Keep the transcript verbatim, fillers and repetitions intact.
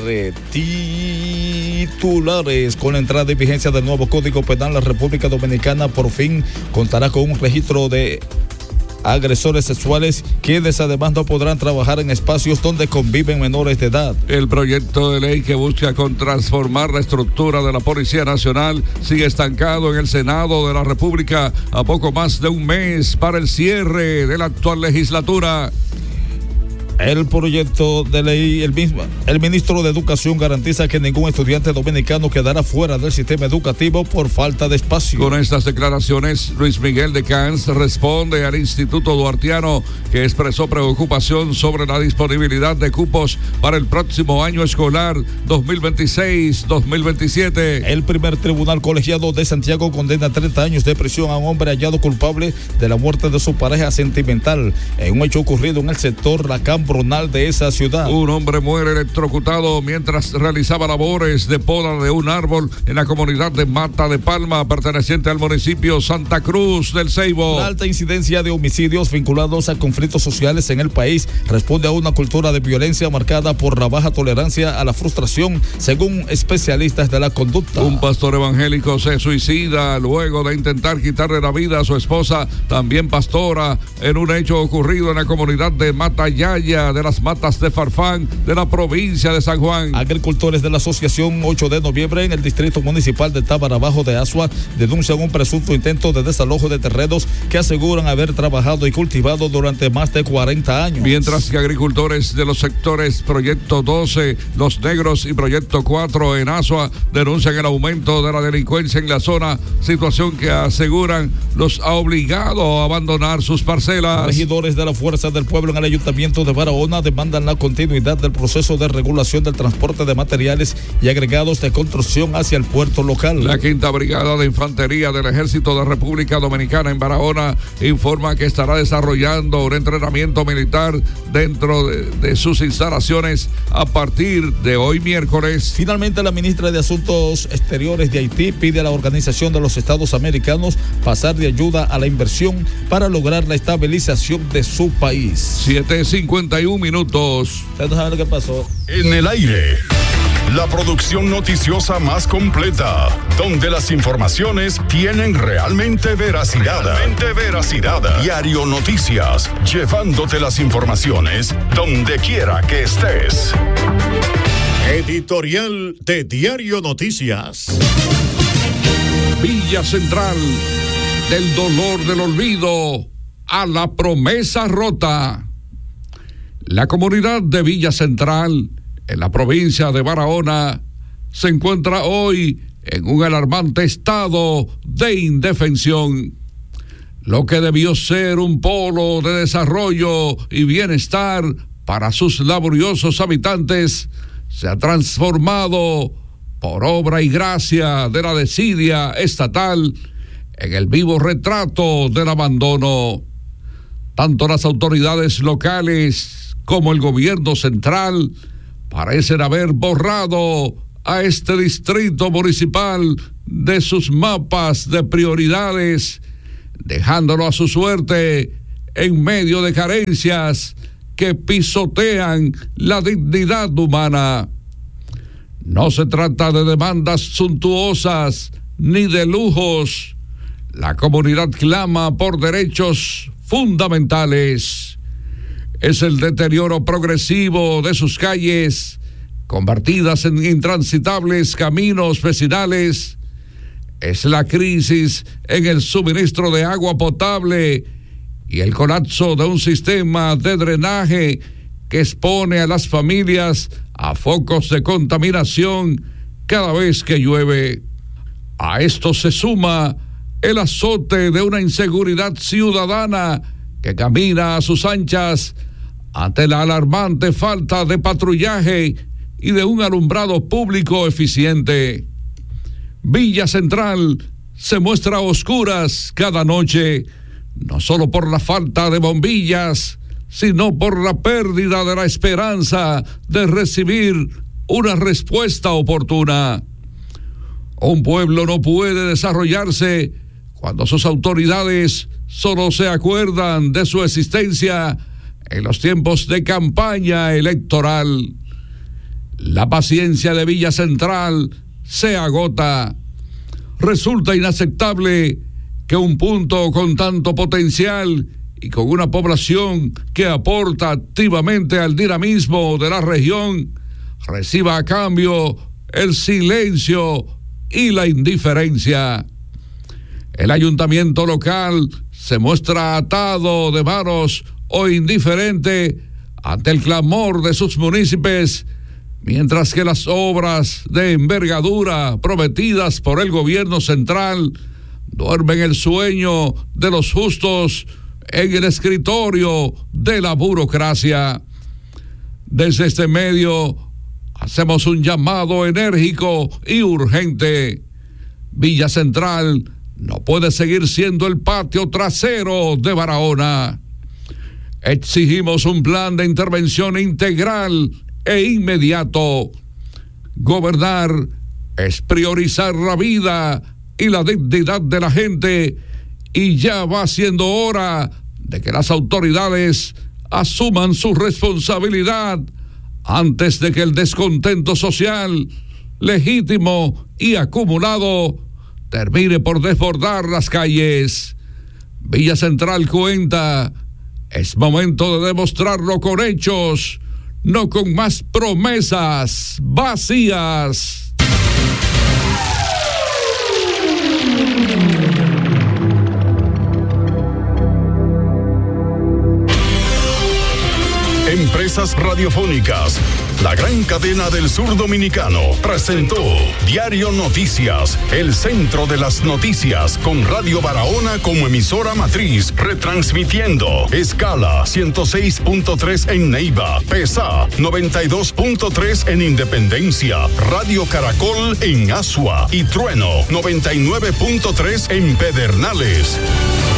R. Titulares. Con la entrada y vigencia del nuevo Código Penal, la República Dominicana por fin contará con un registro de agresores sexuales, quienes además no podrán trabajar en espacios donde conviven menores de edad. El proyecto de ley que busca con transformar la estructura de la Policía Nacional sigue estancado en el Senado de la República a poco más de un mes para el cierre de la actual legislatura. El proyecto de ley, el mismo, el ministro de Educación garantiza que ningún estudiante dominicano quedará fuera del sistema educativo por falta de espacio. Con estas declaraciones, Luis Miguel de Camps responde al Instituto Duartiano, que expresó preocupación sobre la disponibilidad de cupos para el próximo año escolar dos mil veintiséis dos mil veintisiete. El primer tribunal colegiado de Santiago condena treinta años de prisión a un hombre hallado culpable de la muerte de su pareja sentimental en un hecho ocurrido en el sector La Cambronal de esa ciudad. Un hombre muere electrocutado mientras realizaba labores de poda de un árbol en la comunidad de Mata de Palma, perteneciente al municipio Santa Cruz del Ceibo. La alta incidencia de homicidios vinculados a conflictos sociales en el país responde a una cultura de violencia marcada por la baja tolerancia a la frustración, según especialistas de la conducta. Un pastor evangélico se suicida luego de intentar quitarle la vida a su esposa, también pastora, en un hecho ocurrido en la comunidad de Matayaya de las Matas de Farfán, de la provincia de San Juan. Agricultores de la Asociación ocho de noviembre en el distrito municipal de Tabarabajo de Asua denuncian un presunto intento de desalojo de terrenos que aseguran haber trabajado y cultivado durante más de cuarenta años. Mientras que agricultores de los sectores Proyecto doce, Los Negros y Proyecto cuatro en Asua denuncian el aumento de la delincuencia en la zona, situación que aseguran los ha obligado a abandonar sus parcelas. Regidores de la Fuerza del Pueblo en el Ayuntamiento de Barahona demandan la continuidad del proceso de regulación del transporte de materiales y agregados de construcción hacia el puerto local. La Quinta Brigada de Infantería del Ejército de República Dominicana en Barahona informa que estará desarrollando un entrenamiento militar dentro de, de sus instalaciones a partir de hoy miércoles. Finalmente, la ministra de Asuntos Exteriores de Haití pide a la Organización de los Estados Americanos pasar de ayuda a la inversión para lograr la estabilización de su país. siete cincuenta y un minutos. ¿Ustedes saben lo que pasó? En el aire, la producción noticiosa más completa, donde las informaciones tienen realmente veracidad. Realmente veracidad. Diario Noticias, llevándote las informaciones donde quiera que estés. Editorial de Diario Noticias. Villa Central, del dolor del olvido a la promesa rota. La comunidad de Villa Central, en la provincia de Barahona, se encuentra hoy en un alarmante estado de indefensión. Lo que debió ser un polo de desarrollo y bienestar para sus laboriosos habitantes se ha transformado, por obra y gracia de la desidia estatal, en el vivo retrato del abandono. Tanto las autoridades locales como el gobierno central parecen haber borrado a este distrito municipal de sus mapas de prioridades, dejándolo a su suerte en medio de carencias que pisotean la dignidad humana. No se trata de demandas suntuosas ni de lujos. La comunidad clama por derechos fundamentales. Es el deterioro progresivo de sus calles, convertidas en intransitables caminos vecinales. Es la crisis en el suministro de agua potable y el colapso de un sistema de drenaje que expone a las familias a focos de contaminación cada vez que llueve. A esto se suma el azote de una inseguridad ciudadana que camina a sus anchas ante la alarmante falta de patrullaje y de un alumbrado público eficiente. Villa Central se muestra a oscuras cada noche, no solo por la falta de bombillas, sino por la pérdida de la esperanza de recibir una respuesta oportuna. Un pueblo no puede desarrollarse cuando sus autoridades solo se acuerdan de su existencia en los tiempos de campaña electoral. La paciencia de Villa Central se agota. Resulta inaceptable que un punto con tanto potencial y con una población que aporta activamente al dinamismo de la región reciba a cambio el silencio y la indiferencia. El ayuntamiento local se muestra atado de manos o indiferente ante el clamor de sus municipios, mientras que las obras de envergadura prometidas por el gobierno central duermen el sueño de los justos en el escritorio de la burocracia. Desde este medio hacemos un llamado enérgico y urgente. Villa Central no puede seguir siendo el patio trasero de Barahona. Exigimos un plan de intervención integral e inmediato. Gobernar es priorizar la vida y la dignidad de la gente, y ya va siendo hora de que las autoridades asuman su responsabilidad antes de que el descontento social, legítimo y acumulado, termine por desbordar las calles. Villa Central cuenta. Es momento de demostrarlo con hechos, no con más promesas vacías. Empresas Radiofónicas, la gran cadena del sur dominicano, presentó Diario Noticias, el centro de las noticias, con Radio Barahona como emisora matriz, retransmitiendo escala ciento seis punto tres en Neiva, PESA noventa y dos punto tres en Independencia, Radio Caracol en Asua y Trueno noventa y nueve punto tres en Pedernales.